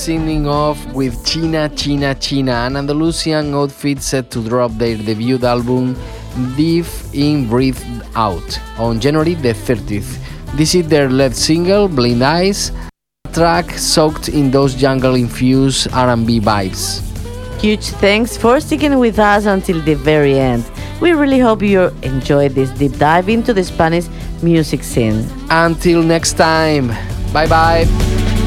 signing off with China, China, China, an Andalusian outfit set to drop their debut album Deep in Breathe Out on January the 30th. This is their lead single, Blind Eyes, a track soaked in those jungle-infused R&B vibes. Huge thanks for sticking with us until the very end. We really hope you enjoyed this deep dive into the Spanish music scene. Until next time, bye bye.